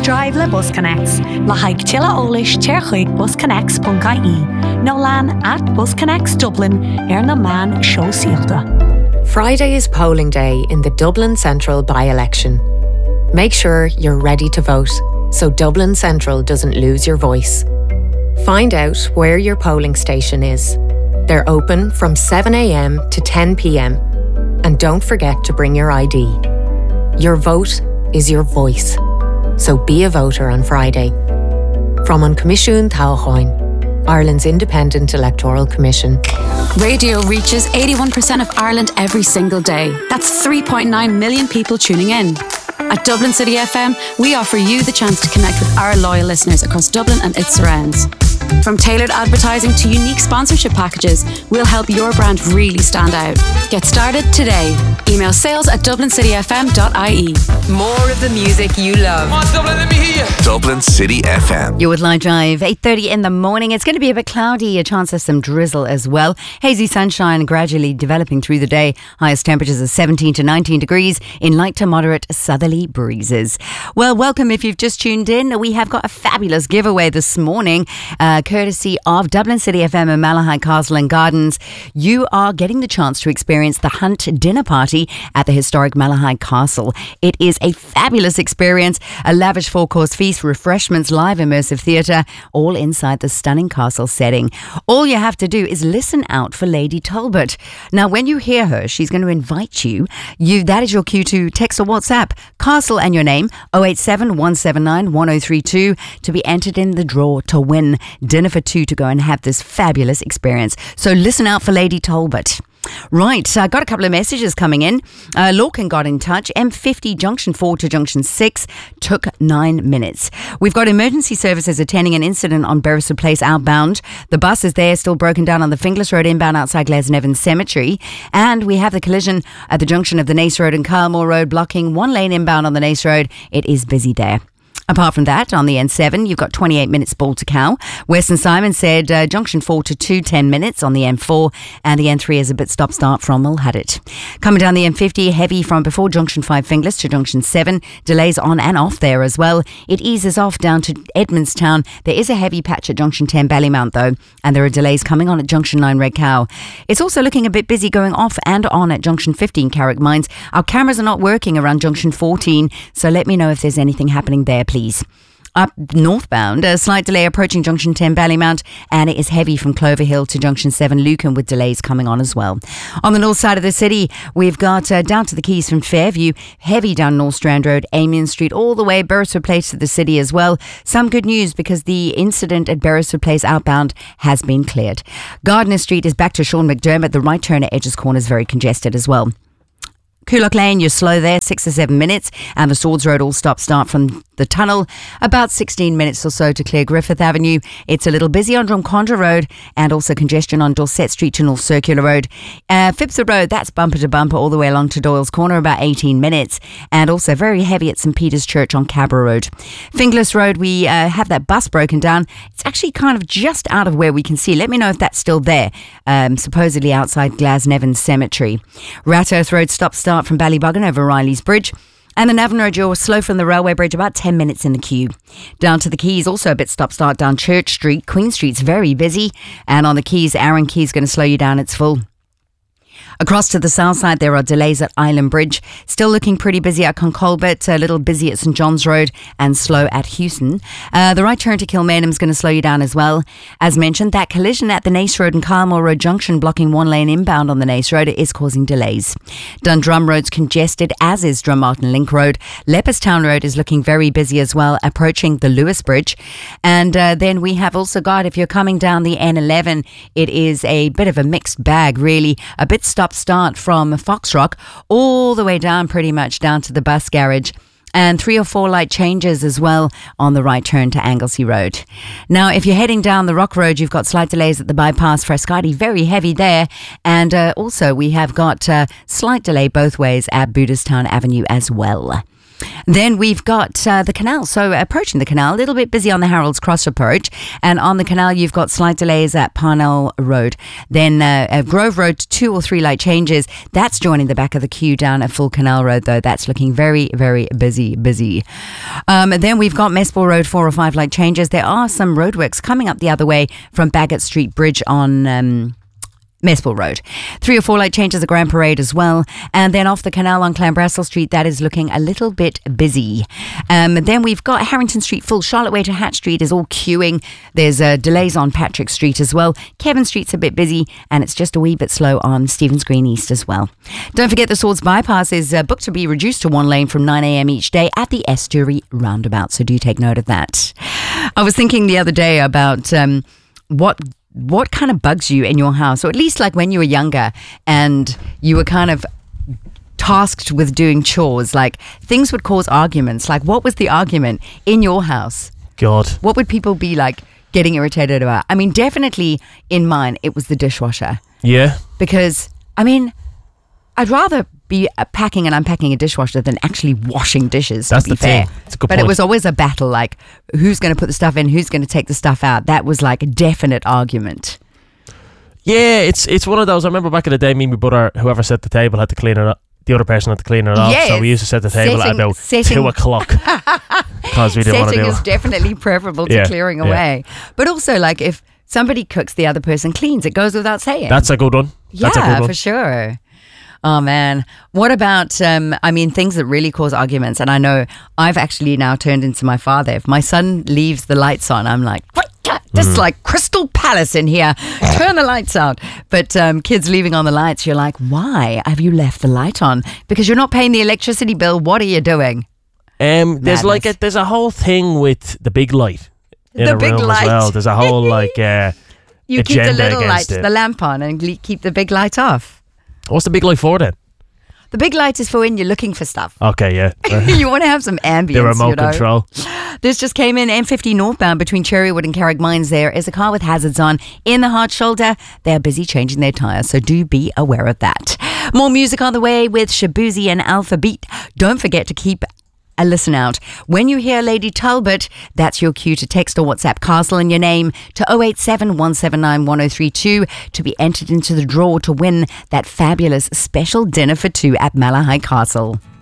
Drive le Bus Connects, le haig tilla ólis tír chuig busconnects.ie, nó lan at Bus Connects Dublin na man show síalta. Friday is polling day in the Dublin Central by-election. Make sure you're ready to vote so Dublin Central doesn't lose your voice. Find out where your polling station is. They're open from 7 a.m. to 10 p.m. And don't forget to bring your ID. Your vote is your voice. So be a voter on Friday. From An Comisiún Tábháin, Ireland's independent electoral commission. Radio reaches 81% of Ireland every single day. That's 3.9 million people tuning in. At Dublin City FM, we offer you the chance to connect with our loyal listeners across Dublin and its surrounds. From tailored advertising to unique sponsorship packages, we'll help your brand really stand out. Get started today. Email sales@dublincityfm.ie. More of the music you love. Come on, Dublin, let me hear you. Dublin City FM. You're with Live Drive, 8:30 in the morning. It's going to be a bit cloudy, a chance of some drizzle as well. Hazy sunshine gradually developing through the day. Highest temperatures of 17 to 19 degrees in light to moderate southerly breezes. Well, welcome if you've just tuned in. We have got a fabulous giveaway this morning, courtesy of Dublin City FM and Malahide Castle and Gardens. You are getting the chance to experience the Hunt dinner party at the historic Malahide Castle. It is a fabulous experience, a lavish four-course feast, refreshments, live immersive theatre, all inside the stunning castle setting. All you have to do is listen out for Lady Talbot. Now, when you hear her, she's going to invite you. That is your cue to text or WhatsApp Castle and your name 087 179 1032 to be entered in the draw to win dinner for two to go and have this fabulous experience. So listen out for Lady Talbot. Right, I got a couple of messages coming in. Lorcan got in touch. M50 Junction 4 to Junction 6 took 9 minutes. We've got emergency services attending an incident on Beresford Place outbound. The bus is there, still broken down on the Finglas Road inbound outside Glasnevin Cemetery. And we have the collision at the junction of the Nace Road and Carlmore Road, blocking one lane inbound on the Nace Road. It is busy there. Apart from that, on the N7, you've got 28 minutes Ball to Cow. Weston Simon said Junction 4 to 2, 10 minutes on the M4, and the N3 is a bit stop-start from Mulhadit. Coming down the M50, heavy from before Junction 5 Finglas to Junction 7. Delays on and off there as well. It eases off down to Edmondstown. There is a heavy patch at Junction 10 Ballymount though, and there are delays coming on at Junction 9 Red Cow. It's also looking a bit busy going off and on at Junction 15 Carrick Mines. Our cameras are not working around Junction 14, so let me know if there's anything happening there, please. Up northbound, a slight delay approaching Junction 10 Ballymount, and it is heavy from Clover Hill to Junction 7 Lucan with delays coming on as well. On the north side of the city, we've got down to the Quays from Fairview, heavy down North Strand Road, Amiens Street, all the way Beresford Place to the city as well. Some good news because the incident at Beresford Place outbound has been cleared. Gardner Street is back to Sean McDermott. The right turn at Edges Corner is very congested as well. Coolock Lane, you're slow there, 6 to 7 minutes, and the Swords Road all stop-start from the tunnel, about 16 minutes or so to clear Griffith Avenue. It's a little busy on Drumcondra Road and also congestion on Dorset Street to North Circular Road. Phipps Road, that's bumper to bumper all the way along to Doyle's Corner, about 18 minutes, and also very heavy at St Peter's Church on Cabra Road. Finglas Road, we have that bus broken down. It's actually kind of just out of where we can see. Let me know if that's still there, supposedly outside Glasnevin Cemetery. Rathurst Road stop-start from Ballybuggan over Riley's Bridge. And the Navan Road, you're slow from the railway bridge, about 10 minutes in the queue. Down to the Quays, also a bit stop-start down Church Street. Queen Street's very busy. And on the Quays, Arran Quay's going to slow you down, it's full. Across to the south side, there are delays at Island Bridge. Still looking pretty busy at Concolbert, a little busy at St John's Road and slow at Houston. The right turn to Kilmainham is going to slow you down as well. As mentioned, that collision at the Nace Road and Carlmore Road junction blocking one lane inbound on the Nace Road is causing delays. Dundrum Road's congested, as is Drummartin Link Road. Leopardstown Road is looking very busy as well, approaching the Lewis Bridge. And then we have also got, if you're coming down the N11, it is a bit of a mixed bag, really. A bit stop-start from Foxrock all the way down, pretty much down to the bus garage. And 3 or 4 light changes as well on the right turn to Anglesey Road. Now, if you're heading down the Rock Road, you've got slight delays at the bypass Frascati, very heavy there. And also we have got slight delay both ways at Booterstown Avenue as well. Then we've got the canal. So approaching the canal, a little bit busy on the Harold's Cross approach. And on the canal, you've got slight delays at Parnell Road. Then Grove Road, 2 or 3 light changes. That's joining the back of the queue down at Full Canal Road, though. That's looking very, very busy. Then we've got Mespel Road, 4 or 5 light changes. There are some roadworks coming up the other way from Bagot Street Bridge on Mespel Road. 3 or 4 light changes at Grand Parade as well. And then off the canal on Clanbrassil Street, that is looking a little bit busy. Then we've got Harrington Street full. Charlotte Way to Hatch Street is all queuing. There's delays on Patrick Street as well. Kevin Street's a bit busy, and it's just a wee bit slow on Stevens Green East as well. Don't forget the Swords Bypass is booked to be reduced to 1 lane from 9 a.m. each day at the Estuary roundabout, so do take note of that. I was thinking the other day about what kind of bugs you in your house, or at least like when you were younger and you were kind of tasked with doing chores, like things would cause arguments. Like, what was the argument in your house? God. What would people be like getting irritated about? I mean, definitely in mine, it was the dishwasher. Yeah. Because, I mean, I'd rather be packing and unpacking a dishwasher than actually washing dishes. That's to be the thing. fair. It's a good But point. it was always a battle, like who's going to put the stuff in, who's going to take the stuff out. That was like a definite argument. Yeah, it's one of those. I remember back in the day, me and my brother, whoever set the table had to clean it up. The other person had to clean it off. Yes. So we used to set the table at about Setting- 2 o'clock because we didn't want to Setting do is it. definitely preferable to Yeah, clearing yeah. away. But also, like, if somebody cooks, the other person cleans. It goes without saying. That's a good one. That's a good Yeah, one. for sure. Oh, man. What about, things that really cause arguments? And I know I've actually now turned into my father. If my son leaves the lights on, I'm like, what? This is like Crystal Palace in here. Turn the lights out. But kids leaving on the lights, you're like, why have you left the light on? Because you're not paying the electricity bill. What are you doing? There's like Madness. there's a whole thing with the big light in The a big room light. as well. There's a whole You keep the agenda little light, against it. the lamp on, and keep the big light off. What's the big light for then? The big light is for when you're looking for stuff. Okay, yeah. You want to have some ambience. The remote you know? control. This just came in M50 northbound between Cherrywood and Carrickmines. There is a car with hazards on in the hard shoulder. They're busy changing their tyres, so do be aware of that. More music on the way with Shabuzi and Alpha Beat. Don't forget to keep a listen out. When you hear Lady Talbot, that's your cue to text or WhatsApp Castle and your name to 087 179 1032 to be entered into the draw to win that fabulous special dinner for 2 at Malahide Castle.